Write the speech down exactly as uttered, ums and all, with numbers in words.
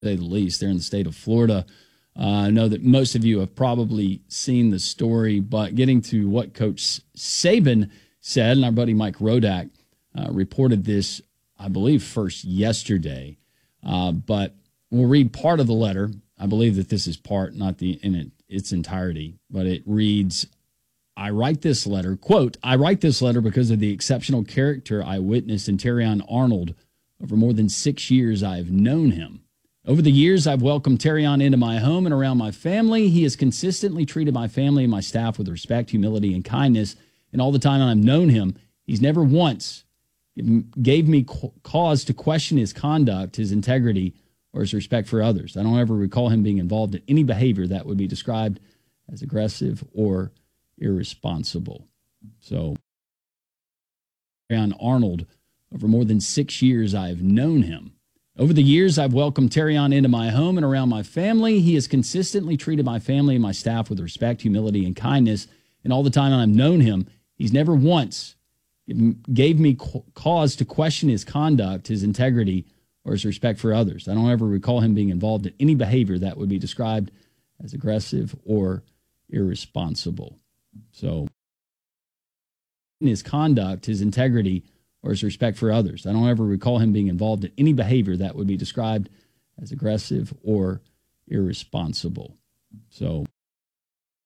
say the least. They're in the state of Florida. Uh, I know that most of you have probably seen the story, but getting to what Coach Saban said, and our buddy Mike Rodak uh, reported this, I believe, first yesterday. Uh, but we'll read part of the letter. I believe that this is part, not the in it, its entirety, but it reads, I write this letter, quote, I write this letter because of the exceptional character I witnessed in Terrion Arnold. Over more than six years, I have known him. Over the years, I've welcomed Terrion into my home and around my family. He has consistently treated my family and my staff with respect, humility, and kindness. And all the time I've known him, he's never once gave me cause to question his conduct, his integrity, or his respect for others. I don't ever recall him being involved in any behavior that would be described as aggressive or irresponsible. So, Terrion Arnold, over more than six years, I have known him. Over the years, I've welcomed Terrion into my home and around my family. He has consistently treated my family and my staff with respect, humility, and kindness. And all the time I've known him, he's never once gave me cause to question his conduct, his integrity, or his respect for others. I don't ever recall him being involved in any behavior that would be described as aggressive or irresponsible. So, his conduct, his integrity, or his respect for others. I don't ever recall him being involved in any behavior that would be described as aggressive or irresponsible. So